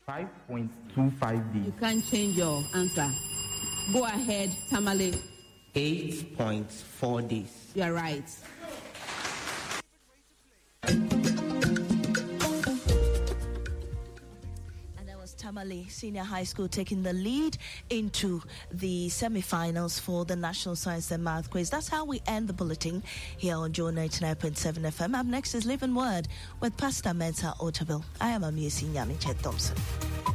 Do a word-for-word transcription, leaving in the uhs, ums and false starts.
five point two five days. You can't change your answer. Go ahead, Tamale. eight point four days. You are right. Tamale Senior High School taking the lead into the semi-finals for the National Science and Math Quiz. That's how we end the bulletin here on Joy ninety-nine point seven F M. Up next is Living Word with Pastor Mensa Otabil. I am Amusi Nyamiche Thompson.